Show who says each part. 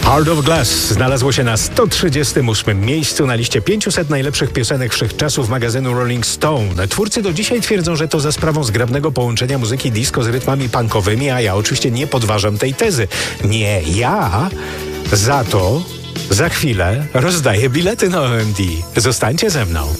Speaker 1: Heart of Glass znalazło się na 138 miejscu na liście 500 najlepszych piosenek wszechczasów magazynu Rolling Stone. Twórcy do dzisiaj twierdzą, że to za sprawą zgrabnego połączenia muzyki disco z rytmami punkowymi, a ja oczywiście nie podważam tej tezy. Nie ja, za to za chwilę rozdaję bilety na OMD. Zostańcie ze mną.